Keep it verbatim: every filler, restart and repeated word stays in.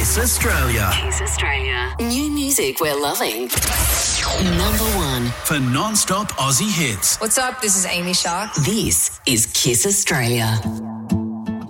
Kiss Australia. Kiss Australia. New music we're loving. Number one. For non-stop Aussie hits. What's up? This is Amy Shark. This is Kiss Australia.